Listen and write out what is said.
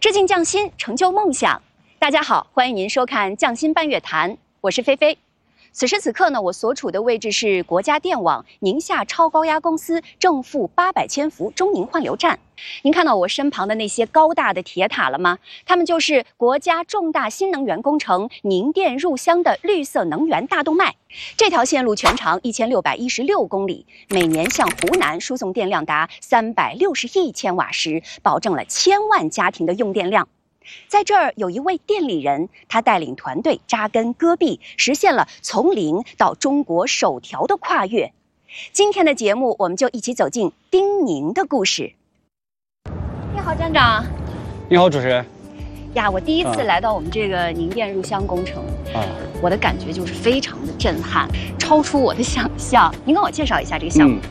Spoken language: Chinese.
致敬匠心，成就梦想。大家好，欢迎您收看《匠心半月谈》，我是菲菲。此时此刻呢，我所处的位置是国家电网宁夏超高压公司正负800千伏中宁换流站。您看到我身旁的那些高大的铁塔了吗？它们就是国家重大新能源工程宁电入湘的绿色能源大动脉。这条线路全长1616公里，每年向湖南输送电量达360亿千瓦时，保证了1000万家庭的用电量。在这儿有一位电力人，他带领团队扎根戈壁，实现了从零到中国首条的跨越。今天的节目，我们就一起走进丁宁的故事。你好，站长。 你好，主持人。 呀，我第一次来到我们这个宁电入湘工程，我的感觉就是非常的震撼，超出我的想象。您跟我介绍一下这个项目。